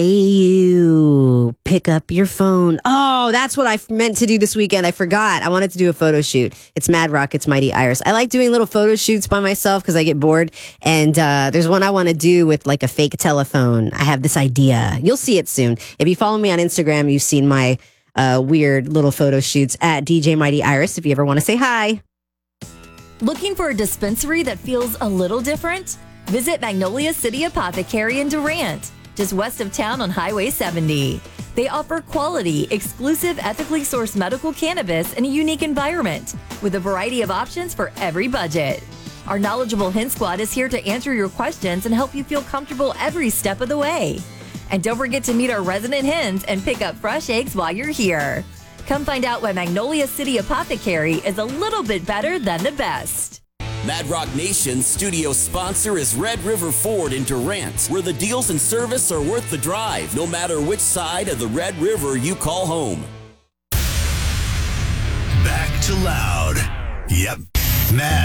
You pick up your phone. Oh, that's what I meant to do this weekend. I forgot. I wanted to do a photo shoot. It's Mad Rockets Mighty Iris. I like doing little photo shoots by myself because I get bored. And there's one I want to do with like a fake telephone. I have this idea. You'll see it soon. If you follow me on Instagram, you've seen my weird little photo shoots at DJ Mighty Iris if you ever want to say hi. Looking for a dispensary that feels a little different? Visit Magnolia City Apothecary in Durant, just west of town on Highway 70. They offer quality, exclusive, ethically sourced medical cannabis in a unique environment with a variety of options for every budget. Our knowledgeable Hint Squad is here to answer your questions and help you feel comfortable every step of the way. And don't forget to meet our resident hens and pick up fresh eggs while you're here. Come find out why Magnolia City Apothecary is a little bit better than the best. Mad Rock Nation's studio sponsor is Red River Ford in Durant, where the deals and service are worth the drive, no matter which side of the Red River you call home. Back to loud. Yep. Mad.